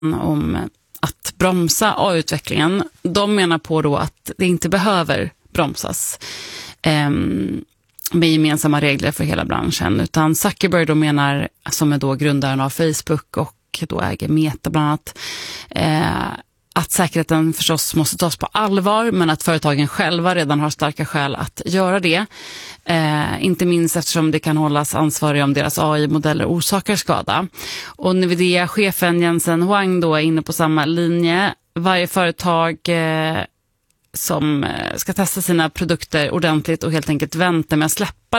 om att bromsa AI-utvecklingen. De menar på då att det inte behöver bromsas med gemensamma regler för hela branschen, utan Zuckerberg då menar, som är då grundaren av Facebook och då äger Meta bland annat, att säkerheten förstås måste tas på allvar, men att företagen själva redan har starka skäl att göra det. Inte minst eftersom det kan hållas ansvariga om deras AI-modeller orsakar skada. Och Nvidia-chefen Jensen Huang då är inne på samma linje. Varje företag som ska testa sina produkter ordentligt och helt enkelt vänta med att släppa